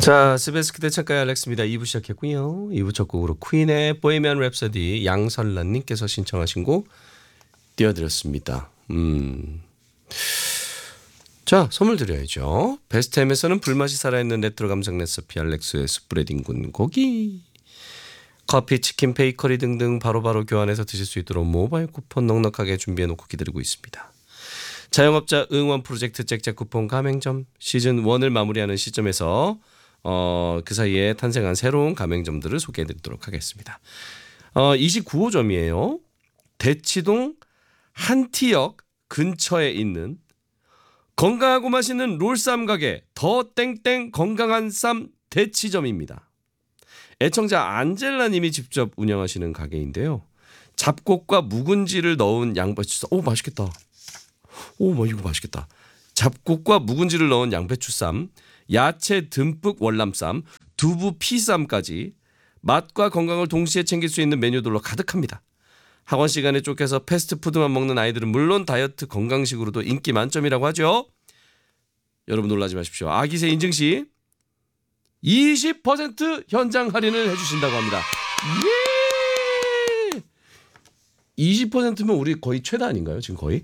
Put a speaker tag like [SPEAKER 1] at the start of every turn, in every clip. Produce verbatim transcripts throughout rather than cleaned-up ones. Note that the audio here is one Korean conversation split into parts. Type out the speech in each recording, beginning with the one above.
[SPEAKER 1] 자, 스베스 그대 작가의 알렉스입니다. 이 부 시작했고요. 이 부 첫 곡으로 퀸의 보헤미안 랩소디 양설란님께서 신청하신 곡 띄워드렸습니다. 음. 자, 선물 드려야죠. 베스트햄에서는 불맛이 살아있는 레트로 감성 레시피 알렉스의 스프레딩 군 고기, 커피, 치킨, 베이커리 등등 바로바로 교환해서 드실 수 있도록 모바일 쿠폰 넉넉하게 준비해놓고 기다리고 있습니다. 자영업자 응원 프로젝트 잭잭 쿠폰 가맹점 시즌 일을 마무리하는 시점에서 어, 그 사이에 탄생한 새로운 가맹점들을 소개해드리도록 하겠습니다. 어, 이십구 호점이에요. 대치동 한티역 근처에 있는 건강하고 맛있는 롤쌈 가게 더 땡땡 건강한 쌈 대치점입니다. 애청자 안젤라님이 직접 운영하시는 가게인데요. 잡곡과 묵은지를 넣은 양배추쌈. 오, 맛있겠다. 오, 이거 맛있겠다. 잡곡과 묵은지를 넣은 양배추쌈, 야채 듬뿍 월남쌈, 두부 피쌈까지 맛과 건강을 동시에 챙길 수 있는 메뉴들로 가득합니다. 학원 시간에 쫓겨서 패스트푸드만 먹는 아이들은 물론 다이어트 건강식으로도 인기 만점이라고 하죠. 여러분 놀라지 마십시오. 아기새 인증시 이십 퍼센트 현장 할인을 해주신다고 합니다. 예! 이십 퍼센트면 우리 거의 최다 아닌가요? 지금 거의?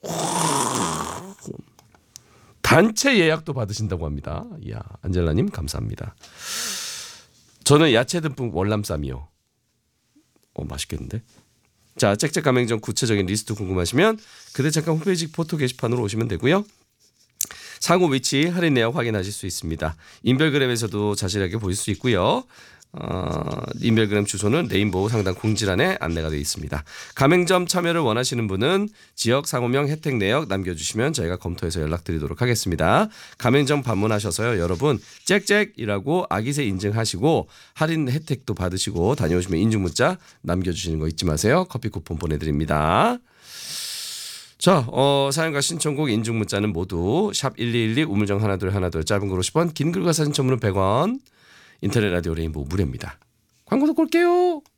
[SPEAKER 1] 단체 예약도 받으신다고 합니다. 이야, 안젤라님 감사합니다. 저는 야채 듬뿍 월남쌈이요. 어, 맛있겠는데? 자, 잭잭 가맹점 구체적인 리스트 궁금하시면 그대 잠깐 홈페이지 포토 게시판으로 오시면 되고요. 상호 위치 할인 내역 확인하실 수 있습니다. 인별그램에서도 자세하게 보실 수 있고요. 어, 인별그램 주소는 레인보우 상단 공지란에 안내가 되어 있습니다. 가맹점 참여를 원하시는 분은 지역 상호명 혜택 내역 남겨주시면 저희가 검토해서 연락드리도록 하겠습니다. 가맹점 방문하셔서요. 여러분 잭잭이라고 아기새 인증하시고 할인 혜택도 받으시고 다녀오시면 인증문자 남겨주시는 거 잊지 마세요. 커피 쿠폰 보내드립니다. 자, 어, 사연과 신청곡 인증문자는 모두 샵 일이일이 우물정 하나둘 하나둘 짧은 글 오십 원 긴 글과 사진 첨부는 백 원 인터넷 라디오 레인보우 무료입니다. 광고 듣고 올게요.